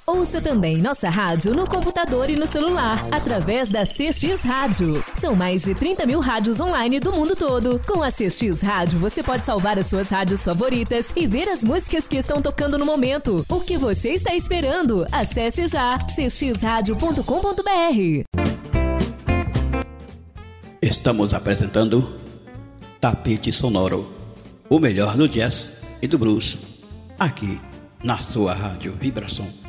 Ouça também nossa rádio no computador e no celular, através da CX Rádio. São mais de 30 mil rádios online do mundo todo. Com a CX Rádio, você pode salvar as suas rádios favoritas e ver as músicas que estão tocando no momento. O que você está esperando? Acesse já cxradio.com.br. Estamos apresentando Tapete Sonoro, o melhor do jazz e do blues, aqui na sua Rádio Vibração.